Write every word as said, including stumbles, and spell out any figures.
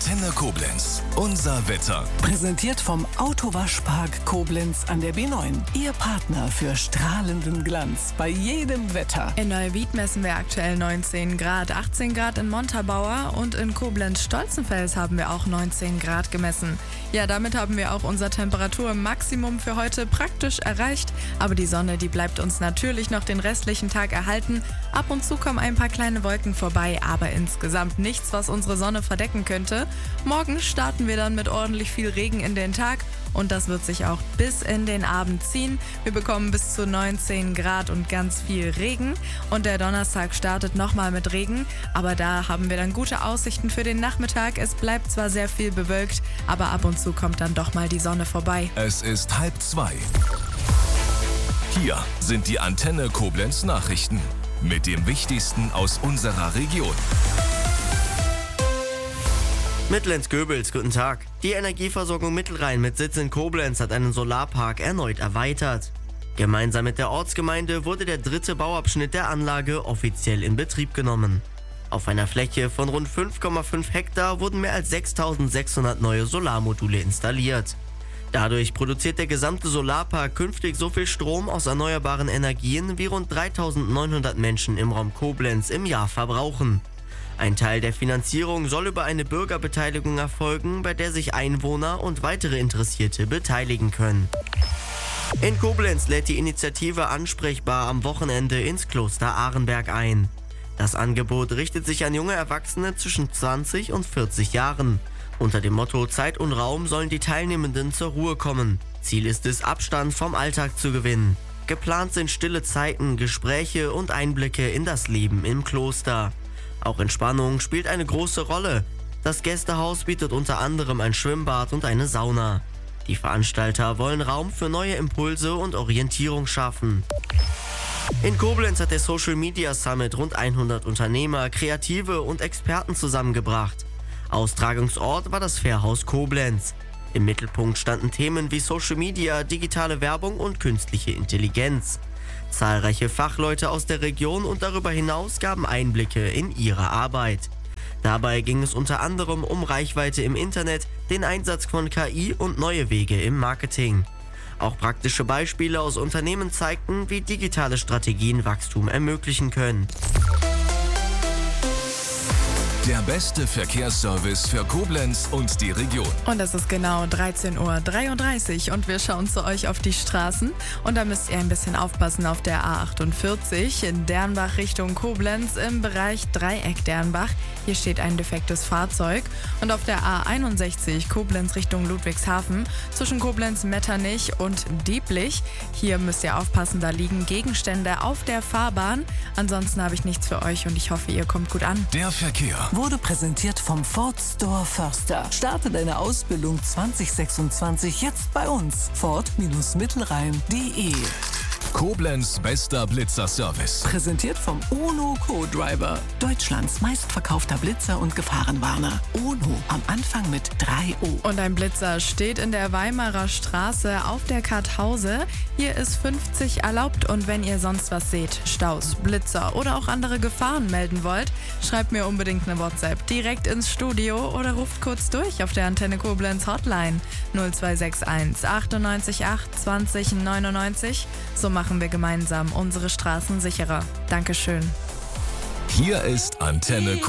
Antenne Koblenz. Unser Wetter. Präsentiert vom Autowaschpark Koblenz an der B neun. Ihr Partner für strahlenden Glanz bei jedem Wetter. In Neuwied messen wir aktuell neunzehn Grad, achtzehn Grad in Montabaur und in Koblenz-Stolzenfels haben wir auch neunzehn Grad gemessen. Ja, damit haben wir auch unser Temperaturmaximum für heute praktisch erreicht. Aber die Sonne, die bleibt uns natürlich noch den restlichen Tag erhalten. Ab und zu kommen ein paar kleine Wolken vorbei, aber insgesamt nichts, was unsere Sonne verdecken könnte. Morgen starten wir dann mit ordentlich viel Regen in den Tag und das wird sich auch bis in den Abend ziehen. Wir bekommen bis zu neunzehn Grad und ganz viel Regen und der Donnerstag startet nochmal mit Regen, aber da haben wir dann gute Aussichten für den Nachmittag. Es bleibt zwar sehr viel bewölkt, aber ab und zu kommt dann doch mal die Sonne vorbei. Es ist halb zwei. Hier sind die Antenne Koblenz Nachrichten mit dem Wichtigsten aus unserer Region. Mittellenz-Göbels, guten Tag. Die Energieversorgung Mittelrhein mit Sitz in Koblenz hat einen Solarpark erneut erweitert. Gemeinsam mit der Ortsgemeinde wurde der dritte Bauabschnitt der Anlage offiziell in Betrieb genommen. Auf einer Fläche von rund fünf Komma fünf Hektar wurden mehr als sechstausendsechshundert neue Solarmodule installiert. Dadurch produziert der gesamte Solarpark künftig so viel Strom aus erneuerbaren Energien, wie rund dreitausendneunhundert Menschen im Raum Koblenz im Jahr verbrauchen. Ein Teil der Finanzierung soll über eine Bürgerbeteiligung erfolgen, bei der sich Einwohner und weitere Interessierte beteiligen können. In Koblenz lädt die Initiative Ansprechbar am Wochenende ins Kloster Arenberg ein. Das Angebot richtet sich an junge Erwachsene zwischen zwanzig und vierzig Jahren. Unter dem Motto Zeit und Raum sollen die Teilnehmenden zur Ruhe kommen. Ziel ist es, Abstand vom Alltag zu gewinnen. Geplant sind stille Zeiten, Gespräche und Einblicke in das Leben im Kloster. Auch Entspannung spielt eine große Rolle. Das Gästehaus bietet unter anderem ein Schwimmbad und eine Sauna. Die Veranstalter wollen Raum für neue Impulse und Orientierung schaffen. In Koblenz hat der Social Media Summit rund hundert Unternehmer, Kreative und Experten zusammengebracht. Austragungsort war das Fährhaus Koblenz. Im Mittelpunkt standen Themen wie Social Media, digitale Werbung und künstliche Intelligenz. Zahlreiche Fachleute aus der Region und darüber hinaus gaben Einblicke in ihre Arbeit. Dabei ging es unter anderem um Reichweite im Internet, den Einsatz von K I und neue Wege im Marketing. Auch praktische Beispiele aus Unternehmen zeigten, wie digitale Strategien Wachstum ermöglichen können. Der beste Verkehrsservice für Koblenz und die Region. Und es ist genau dreizehn Uhr dreiunddreißig und wir schauen zu euch auf die Straßen. Und da müsst ihr ein bisschen aufpassen auf der A achtundvierzig in Dernbach Richtung Koblenz im Bereich Dreieck Dernbach. Hier steht ein defektes Fahrzeug. Und auf der A einundsechzig Koblenz Richtung Ludwigshafen zwischen Koblenz-Metternich und Dieblich. Hier müsst ihr aufpassen, da liegen Gegenstände auf der Fahrbahn. Ansonsten habe ich nichts für euch und ich hoffe, ihr kommt gut an. Der Verkehr Wurde präsentiert vom Ford Store Förster. Starte deine Ausbildung zwanzig sechsundzwanzig jetzt bei uns. Ford Mittelrhein punkt de. Koblenz bester Blitzer-Service. Präsentiert vom UNO Co-Driver. Deutschlands meistverkaufter Blitzer und Gefahrenwarner. UNO am Anfang mit drei O. Und ein Blitzer steht in der Weimarer Straße auf der Karthause. Hier ist fünfzig erlaubt und wenn ihr sonst was seht, Staus, Blitzer oder auch andere Gefahren melden wollt, schreibt mir unbedingt eine WhatsApp direkt ins Studio oder ruft kurz durch auf der Antenne Koblenz Hotline null zwei sechs eins achtundneunzig acht zwanzig neunundneunzig. So machen wir gemeinsam unsere Straßen sicherer. Dankeschön. Hier ist Antenne Koblenz.